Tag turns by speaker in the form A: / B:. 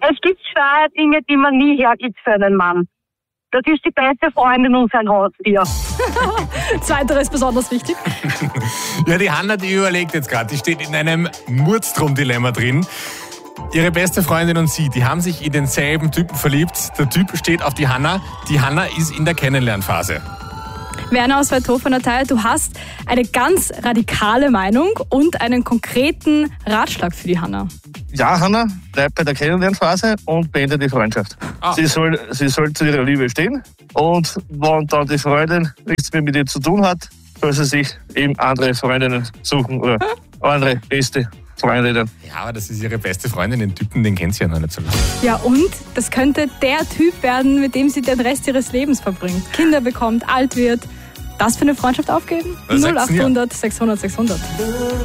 A: Es gibt zwei Dinge, die man nie hergibt für einen Mann. Das ist die beste Freundin und sein Haustier.
B: Zweiteres ist besonders wichtig.
C: Ja, die Hanna, die überlegt jetzt gerade, die steht in einem Murdstrom-Dilemma drin. Ihre beste Freundin und sie, die haben sich in denselben Typen verliebt. Der Typ steht auf die Hanna ist in der Kennenlernphase.
B: Werner aus Waldhofen, Natalia, du hast eine ganz radikale Meinung und einen konkreten Ratschlag für die Hanna.
D: Ja, Hanna, bleib bei der Kennenlernphase und beende die Freundschaft. Sie soll zu ihrer Liebe stehen und wenn dann die Freundin nichts mehr mit ihr zu tun hat, soll sie sich eben andere Freundinnen suchen oder andere beste Freundinnen.
C: Ja, aber das ist ihre beste Freundin, den Typen, den kennt sie ja noch nicht so lange.
B: Ja, und das könnte der Typ werden, mit dem sie den Rest ihres Lebens verbringt. Kinder bekommt, alt wird. Das für eine Freundschaft aufgeben?
C: Was sagt's denn?
B: 0800 600 600.